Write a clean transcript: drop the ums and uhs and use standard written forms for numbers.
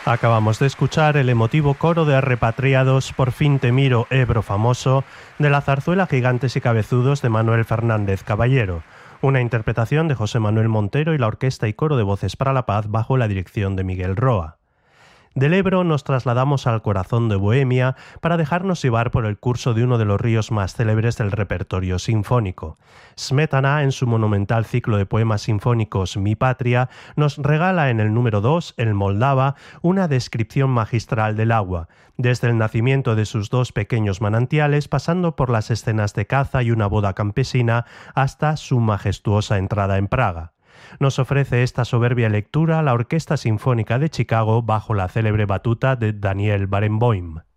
Acabamos de escuchar el emotivo coro de repatriados Por fin te miro, Ebro famoso, de la zarzuela Gigantes y Cabezudos de Manuel Fernández Caballero, una interpretación de José Manuel Montero y la Orquesta y Coro de Voces para la Paz bajo la dirección de Miguel Roa. Del Ebro nos trasladamos al corazón de Bohemia para dejarnos llevar por el curso de uno de los ríos más célebres del repertorio sinfónico. Smetana, en su monumental ciclo de poemas sinfónicos Mi Patria, nos regala en el número 2, El Moldava, una descripción magistral del agua, desde el nacimiento de sus dos pequeños manantiales, pasando por las escenas de caza y una boda campesina, hasta su majestuosa entrada en Praga. Nos ofrece esta soberbia lectura la Orquesta Sinfónica de Chicago bajo la célebre batuta de Daniel Barenboim.